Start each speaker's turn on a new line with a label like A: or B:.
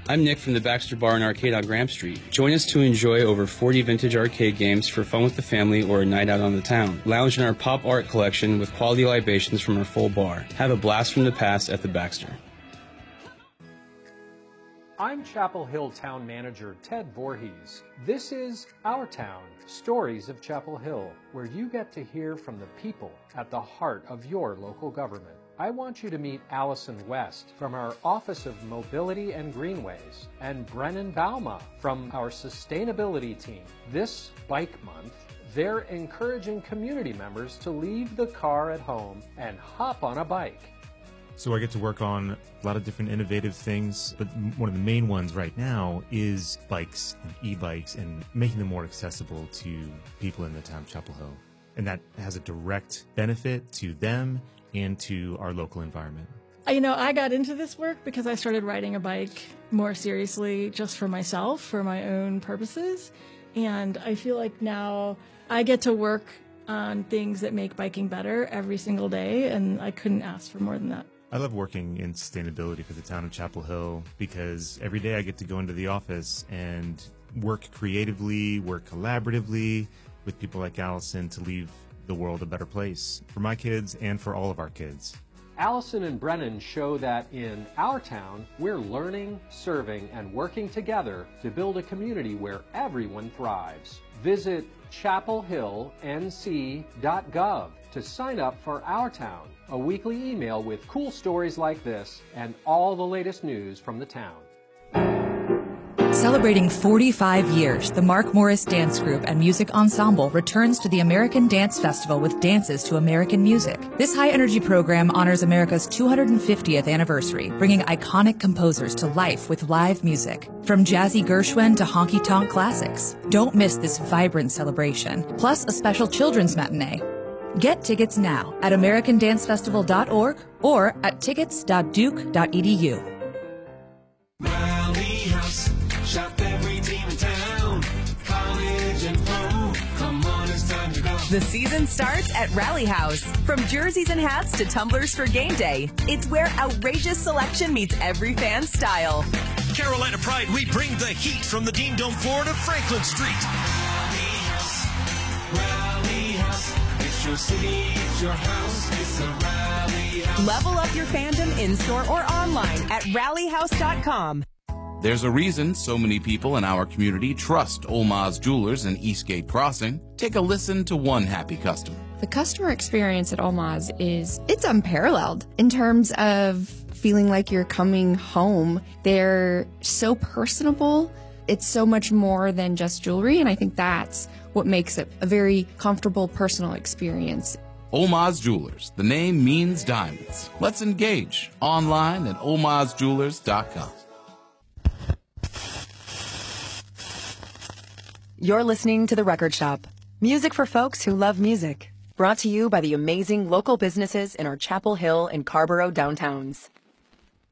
A: I'm Nick from the Baxter Bar and Arcade on Graham Street. Join us to enjoy over 40 vintage arcade games for fun with the family or a night out on the town. Lounge in our pop art collection with quality libations from our full bar. Have a blast from the past at the Baxter.
B: I'm Chapel Hill Town Manager Ted Voorhees. This is Our Town, Stories of Chapel Hill, where you get to hear from the people at the heart of your local government. I want you to meet Allison West from our Office of Mobility and Greenways and Brennan Bauma from our Sustainability team. This Bike Month, they're encouraging community members to leave the car at home and hop on a bike.
C: So I get to work on a lot of different innovative things, but one of the main ones right now is bikes and e-bikes and making them more accessible to people in the town of Chapel Hill. And that has a direct benefit to them and to our local environment.
D: You know, I got into this work because I started riding a bike more seriously just for myself, for my own purposes. And I feel like now I get to work on things that make biking better every single day, and I couldn't ask for more than that.
C: I love working in sustainability for the town of Chapel Hill because every day I get to go into the office and work creatively, work collaboratively with people like Allison to leave the world a better place for my kids and for all of our kids.
B: Allison and Brennan show that in our town, we're learning, serving, and working together to build a community where everyone thrives. Visit chapelhillnc.gov to sign up for Our Town, a weekly email with cool stories like this and all the latest news from the town.
E: Celebrating 45 years, the Mark Morris Dance Group and Music Ensemble returns to the American Dance Festival with dances to American music. This high-energy program honors America's 250th anniversary, bringing iconic composers to life with live music. From jazzy Gershwin to honky-tonk classics. Don't miss this vibrant celebration, plus a special children's matinee. Get tickets now at americandancefestival.org or at tickets.duke.edu.
F: Shop every team in town. College and pro. Come on, it's time to go.
G: The season starts at Rally House. From jerseys and hats to tumblers for game day, it's where outrageous selection meets every fan's style.
F: Carolina Pride, we bring the heat from the Dean Dome floor to Franklin Street. Rally House. Rally House. It's your city, it's your house. It's a Rally House.
G: Level up your fandom in-store or online at rallyhouse.com.
H: There's a reason so many people in our community trust Olmaz Jewelers in Eastgate Crossing. Take a listen to one happy customer.
I: The customer experience at Olmaz it's unparalleled in terms of feeling like you're coming home. They're so personable. It's so much more than just jewelry, and I think that's what makes it a very comfortable, personal experience.
H: Olmaz Jewelers. The name means diamonds. Let's engage online at olmazjewelers.com.
G: You're listening to The Record Shop. Music for folks who love music. Brought to you by the amazing local businesses in our Chapel Hill and Carborough downtowns.